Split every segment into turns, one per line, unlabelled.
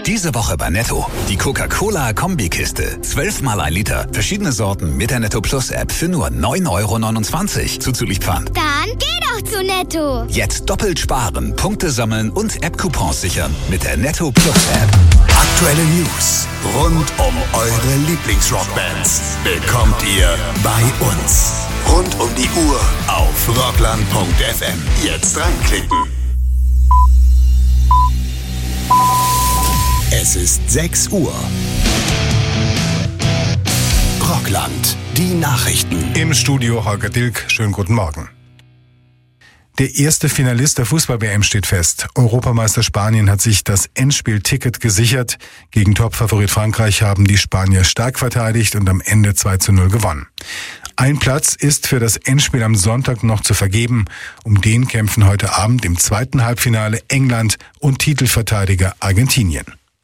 Diese Woche bei Netto. Die Coca-Cola-Kombikiste. 12 mal 1 Liter. Verschiedene Sorten mit der Netto Plus App für nur 9,29 € zuzüglich Pfand.
Dann geh doch zu Netto.
Jetzt doppelt sparen, Punkte sammeln und App-Coupons sichern mit der Netto Plus App.
Aktuelle News rund um eure Lieblingsrockbands bekommt ihr bei uns. Rund um die Uhr auf rockland.fm. Jetzt reinklicken. Es ist 6 Uhr. Rockland, die Nachrichten.
Im Studio Holger Dilk, schönen guten Morgen. Der erste Finalist der Fußball-WM steht fest. Europameister Spanien hat sich das Endspielticket gesichert. Gegen Topfavorit Frankreich haben die Spanier stark verteidigt und am Ende 2:0 gewonnen. Ein Platz ist für das Endspiel am Sonntag noch zu vergeben. Um den kämpfen heute Abend im zweiten Halbfinale England und Titelverteidiger Argentinien.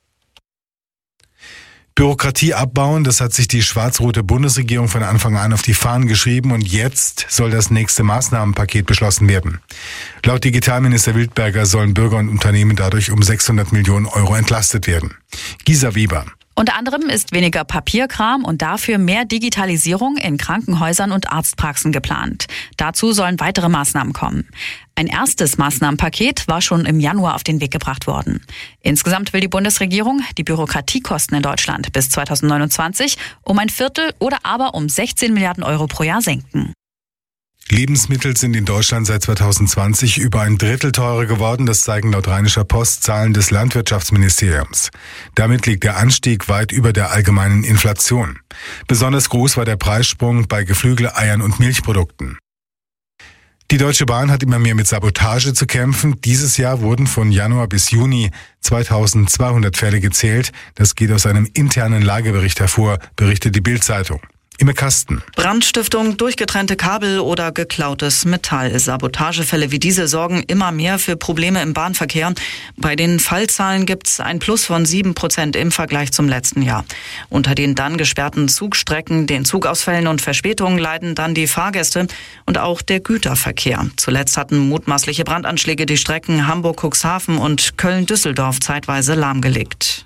Bürokratie abbauen, das hat sich die schwarz-rote Bundesregierung von Anfang an auf die Fahnen geschrieben und jetzt soll das nächste Maßnahmenpaket beschlossen werden. Laut Digitalminister Wildberger sollen Bürger und Unternehmen dadurch um 600 Millionen € entlastet werden. Gisa Weber.
Unter anderem ist weniger Papierkram und dafür mehr Digitalisierung in Krankenhäusern und Arztpraxen geplant. Dazu sollen weitere Maßnahmen kommen. Ein erstes Maßnahmenpaket war schon im Januar auf den Weg gebracht worden. Insgesamt will die Bundesregierung die Bürokratiekosten in Deutschland bis 2029 um 1/4 oder aber um 16 Milliarden € pro Jahr senken.
Lebensmittel sind in Deutschland seit 2020 über 1/3 teurer geworden. Das zeigen laut Rheinischer Post Zahlen des Landwirtschaftsministeriums. Damit liegt der Anstieg weit über der allgemeinen Inflation. Besonders groß war der Preissprung bei Geflügel, Eiern und Milchprodukten. Die Deutsche Bahn hat immer mehr mit Sabotage zu kämpfen. Dieses Jahr wurden von Januar bis Juni 2200 Fälle gezählt. Das geht aus einem internen Lagebericht hervor, berichtet die Bild-Zeitung. Imme Kasten.
Brandstiftung, durchgetrennte Kabel oder geklautes Metall. Sabotagefälle wie diese sorgen immer mehr für Probleme im Bahnverkehr. Bei den Fallzahlen gibt's ein Plus von 7% im Vergleich zum letzten Jahr. Unter den dann gesperrten Zugstrecken, den Zugausfällen und Verspätungen leiden dann die Fahrgäste und auch der Güterverkehr. Zuletzt hatten mutmaßliche Brandanschläge die Strecken Hamburg-Cuxhaven und Köln-Düsseldorf zeitweise lahmgelegt.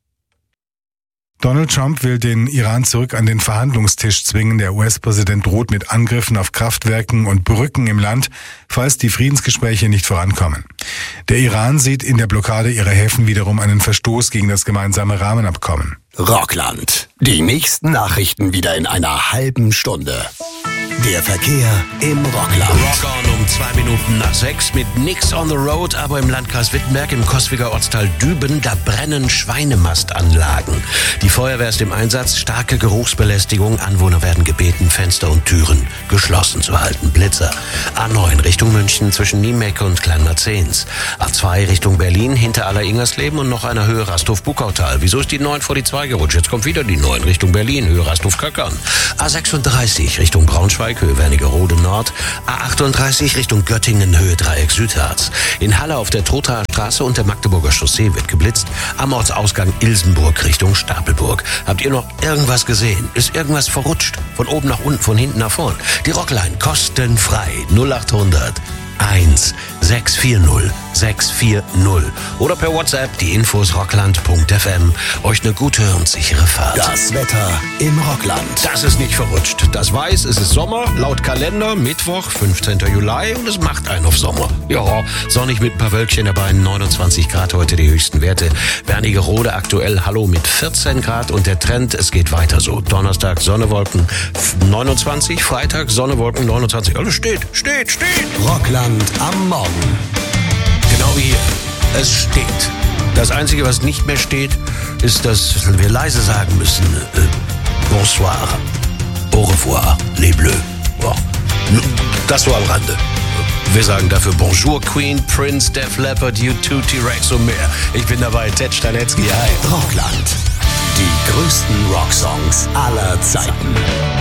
Donald Trump will den Iran zurück an den Verhandlungstisch zwingen. Der US-Präsident droht mit Angriffen auf Kraftwerken und Brücken im Land, falls die Friedensgespräche nicht vorankommen. Der Iran sieht in der Blockade ihrer Häfen wiederum einen Verstoß gegen das gemeinsame Rahmenabkommen.
Rockland, die nächsten Nachrichten wieder in einer halben Stunde. Der Verkehr im Rockland.
Rock on um 6:02 mit nix on the road, aber im Landkreis Wittenberg im Coswiger Ortsteil Düben, da brennen Schweinemastanlagen. Die Feuerwehr ist im Einsatz, starke Geruchsbelästigung. Anwohner werden gebeten, Fenster und Türen geschlossen zu halten. Blitzer. A9 Richtung München zwischen Niemecke und Kleinmarzens. A2 Richtung Berlin hinter Aller-Ingersleben und noch einer Höhe Rasthof-Buckautal. Wieso ist die 9 vor die 2 gerutscht? Jetzt kommt wieder die 9 Richtung Berlin, Höhe Rasthof-Köckern. A36 Richtung Braunschweig, Höhe Wernigerode Nord. A38 Richtung Göttingen, Höhe Dreieck Südharz. In Halle auf der Trothaer Straße und der Magdeburger Chaussee wird geblitzt. Am Ortsausgang Ilsenburg Richtung Stapelburg. Habt ihr noch irgendwas gesehen? Ist irgendwas verrutscht? Von oben nach unten, von hinten nach vorn. Die Rockline kostenfrei 0800 1 640 640 oder per WhatsApp die Infos rockland.fm. Euch eine gute und sichere Fahrt.
Das Wetter im Rockland.
Das ist nicht verrutscht. Das weiß, es ist Sommer, laut Kalender, Mittwoch, 15. Juli und es macht einen auf Sommer. Ja, sonnig mit ein paar Wölkchen dabei, 29 Grad heute die höchsten Werte. Wernigerode aktuell Hallo mit 14 Grad und der Trend, es geht weiter so. Donnerstag Sonne, Wolken 29, Freitag Sonne, Wolken 29. Alles steht.
Rockland am Morgen.
Genau wie hier. Es steht. Das Einzige, was nicht mehr steht, ist, dass wir leise sagen müssen. Bonsoir. Au revoir. Les Bleus. Ja. Das so am Rande. Wir sagen dafür Bonjour Queen, Prince, Def Leppard, U2, T-Rex und mehr. Ich bin dabei, Ted Stanetzky. Hi.
Rockland. Die größten Rocksongs aller Zeiten.